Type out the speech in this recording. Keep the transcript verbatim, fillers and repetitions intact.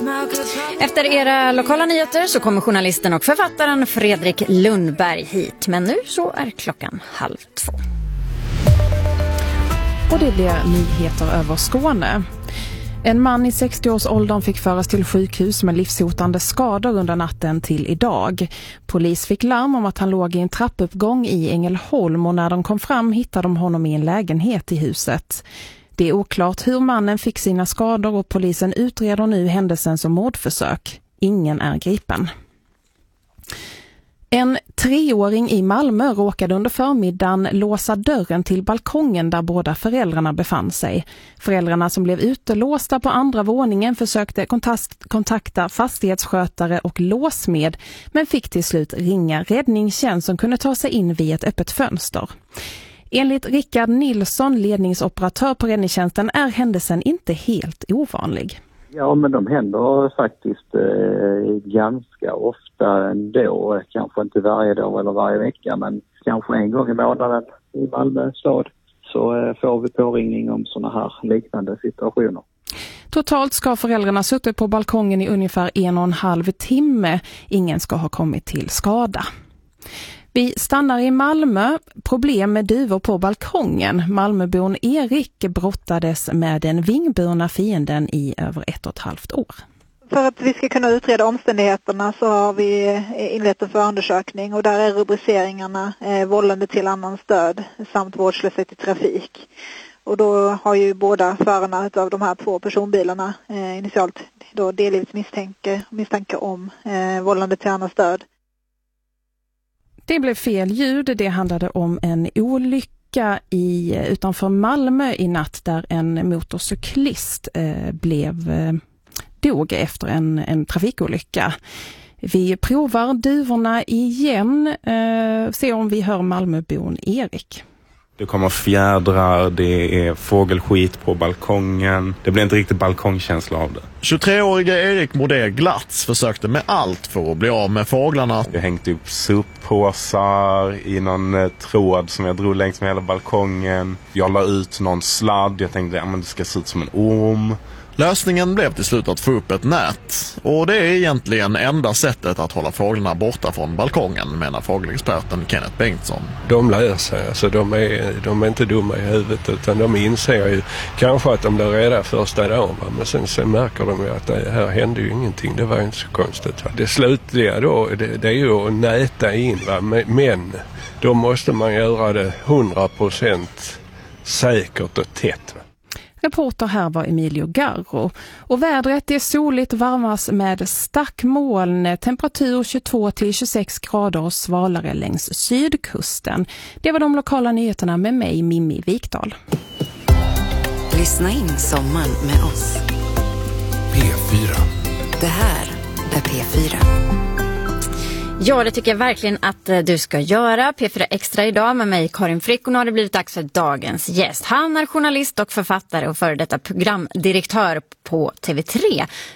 Efter era lokala nyheter så kommer journalisten och författaren Fredrik Lundberg hit. Men nu så är klockan halv två. Och det blir nyheter över Skåne. En man i sextio-årsåldern fick föras till sjukhus med livshotande skador under natten till idag. Polis fick larm om att han låg i en trappuppgång i Ängelholm och när de kom fram hittade de honom i en lägenhet i huset. Det är oklart hur mannen fick sina skador och polisen utreder nu händelsen som mordförsök. Ingen är gripen. En treåring i Malmö råkade under förmiddagen låsa dörren till balkongen där båda föräldrarna befann sig. Föräldrarna som blev utelåsta på andra våningen försökte kontakta fastighetsskötare och låsmed men fick till slut ringa räddningstjänst som kunde ta sig in via ett öppet fönster. Enligt Rickard Nilsson, ledningsoperatör på räddningstjänsten, är händelsen inte helt ovanlig. Ja, men de händer faktiskt eh, ganska ofta ändå. Kanske inte varje dag eller varje vecka, men kanske en gång i månaden i Malmö stad så eh, får vi påringning om såna här liknande situationer. Totalt ska föräldrarna suttit på balkongen i ungefär en och en halv timme. Ingen ska ha kommit till skada. Vi stannar i Malmö. Problem med duvor på balkongen. Malmöbon Erik brottades med den vingburna fienden i över ett och ett halvt år. För att vi ska kunna utreda omständigheterna så har vi inlett en förundersökning och där är rubriceringarna eh, vållande till annans död samt vårdslöshet i trafik. Och då har ju båda förarna av de här två personbilarna eh, initialt då delgivits misstanke, misstanke om eh, vållande till annans död. Det blev fel ljud. Det handlade om en olycka i, utanför Malmö i natt där en motorcyklist eh, blev, eh, dog efter en, en trafikolycka. Vi provar duvorna igen. Eh, se om vi hör Malmöbon Erik. Det kommer fjädrar, det är fågelskit på balkongen. Det blir inte riktigt balkongkänsla av det. tjugotreårige Erik Modé Glatz försökte med allt för att bli av med fåglarna. Jag hängde upp soppåsar i någon eh, tråd som jag drog längs med hela balkongen. Jag la ut någon sladd. Jag tänkte att ja, det ska se ut som en orm. Lösningen blev till slut att få upp ett nät. Och det är egentligen enda sättet att hålla fåglarna borta från balkongen, menar fågelexperten Kenneth Bengtsson. De lär sig, alltså de är, de är inte dumma i huvudet utan de inser ju kanske att de blir rädda första dagen. Men sen, sen märker de ju att det här hände ju ingenting, det var inte så konstigt. Det slutliga då, det, det är ju att näta in, va? Men då måste man göra det hundra procent säkert och tätt. Reporter här var Emilio Garro. Och vädret är soligt, varmas med stackmoln, temperatur tjugotvå till tjugosex grader och svalare längs sydkusten. Det var de lokala nyheterna med mig, Mimmi Vikdal. Lyssna in sommaren med oss. P fyra. Det här är P fyra. Ja, det tycker jag verkligen att du ska göra. P fyra Extra idag med mig, Karin Frick. Och nu har det blivit dags för dagens gäst. Han är journalist och författare och före detta programdirektör på T V tre.